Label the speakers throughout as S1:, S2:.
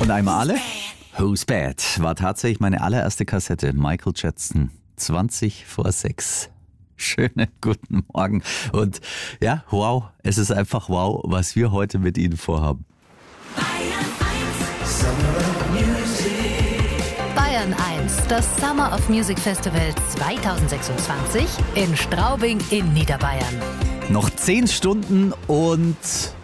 S1: Und einmal alle. Who's Bad war tatsächlich meine allererste Kassette. Michael Jackson, 20 vor 6. Schönen guten Morgen. Und ja, wow, es ist einfach wow, was wir heute mit Ihnen vorhaben.
S2: Bayern 1, das Summer of Music Festival 2026 in Straubing in Niederbayern.
S1: Noch 10 Stunden und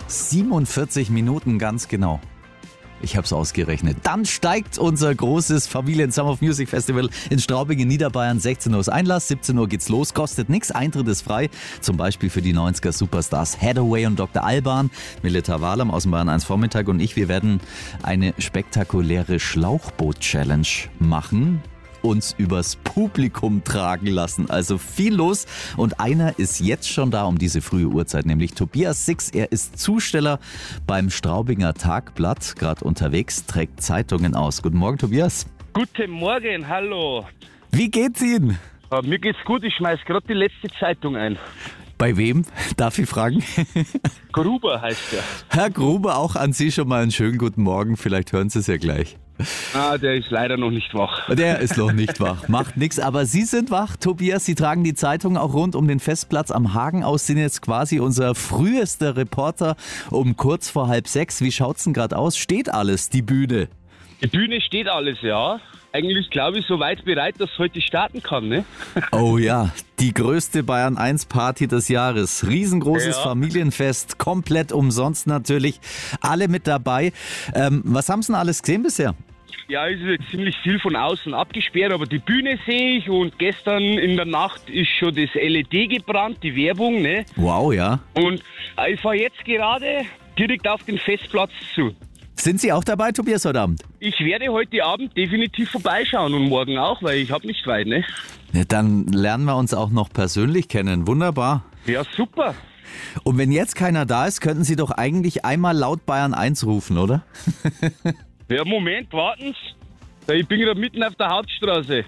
S1: 47 Minuten ganz genau. Ich habe es ausgerechnet. Dann steigt unser großes Familien-Summer of Music Festival in Straubing in Niederbayern. 16 Uhr ist Einlass, 17 Uhr geht's los, kostet nichts, Eintritt ist frei. Zum Beispiel für die 90er Superstars Hathaway und Dr. Alban, Milita Walam aus dem Bayern 1 Vormittag und ich. Wir werden eine spektakuläre Schlauchboot-Challenge machen. Uns übers Publikum tragen lassen. Also viel los und einer ist jetzt schon da um diese frühe Uhrzeit, nämlich Tobias Six. Er ist Zusteller beim Straubinger Tagblatt, gerade unterwegs, trägt Zeitungen aus. Guten Morgen, Tobias.
S3: Guten Morgen, hallo.
S1: Wie geht's Ihnen?
S3: Mir geht's gut, ich schmeiß gerade die letzte Zeitung ein.
S1: Bei wem? Darf ich fragen?
S3: Gruber heißt er.
S1: Herr Gruber, auch an Sie schon mal einen schönen guten Morgen. Vielleicht hören Sie es ja gleich.
S3: Der ist leider noch nicht wach.
S1: Der ist noch nicht wach, macht nichts. Aber Sie sind wach, Tobias. Sie tragen die Zeitung auch rund um den Festplatz am Hagen aus, sind jetzt quasi unser frühester Reporter um kurz vor 5:30. Wie schaut's denn gerade aus? Steht alles, die Bühne?
S3: Die Bühne steht alles, ja. Eigentlich glaube ich so weit bereit, dass es heute starten kann, ne?
S1: Oh ja, die größte Bayern 1 Party des Jahres. Riesengroßes Familienfest, komplett umsonst natürlich. Alle mit dabei. Was haben Sie denn alles gesehen bisher?
S3: Ja, es ist jetzt ziemlich viel von außen abgesperrt, aber die Bühne sehe ich und gestern in der Nacht ist schon das LED gebrannt, die Werbung, ne?
S1: Wow, ja.
S3: Und ich fahre jetzt gerade direkt auf den Festplatz zu.
S1: Sind Sie auch dabei, Tobias, heute Abend?
S3: Ich werde heute Abend definitiv vorbeischauen und morgen auch, weil ich habe nicht weit, ne?
S1: Ja, dann lernen wir uns auch noch persönlich kennen. Wunderbar.
S3: Ja, super.
S1: Und wenn jetzt keiner da ist, könnten Sie doch eigentlich einmal laut Bayern 1 rufen, oder?
S3: Ja, Moment, warten Sie. Ich bin gerade mitten auf der Hauptstraße.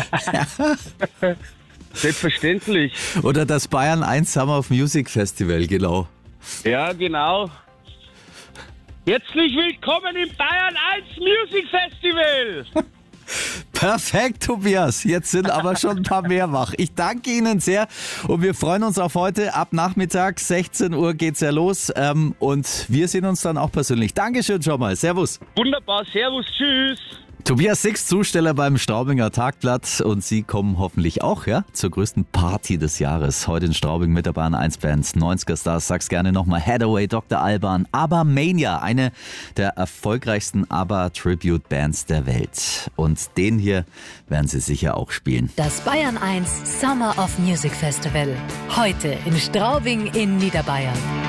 S3: Selbstverständlich.
S1: Oder das Bayern 1 Summer of Music Festival, genau.
S3: Ja, genau. Herzlich willkommen im Bayern 1 Music Festival.
S1: Perfekt, Tobias. Jetzt sind aber schon ein paar mehr wach. Ich danke Ihnen sehr und wir freuen uns auf heute. Ab Nachmittag, 16 Uhr geht's ja los und wir sehen uns dann auch persönlich. Dankeschön schon mal. Servus.
S3: Wunderbar, servus, tschüss.
S1: Tobias Six, Zusteller beim Straubinger Tagblatt und Sie kommen hoffentlich auch zur größten Party des Jahres. Heute in Straubing mit der Bayern 1 Band, 90er Stars, sag's gerne nochmal, Hathaway, Dr. Alban, ABBA Mania, eine der erfolgreichsten ABBA-Tribute-Bands der Welt. Und den hier werden Sie sicher auch spielen.
S2: Das Bayern 1 Summer of Music Festival. Heute in Straubing in Niederbayern.